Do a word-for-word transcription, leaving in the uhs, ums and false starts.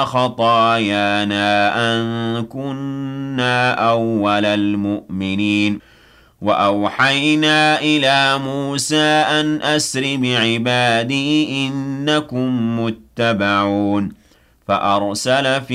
خطايانا أن كنا أول المؤمنين وأوحينا إلى موسى أن أسر بعبادي إنكم متبعون فأرسل في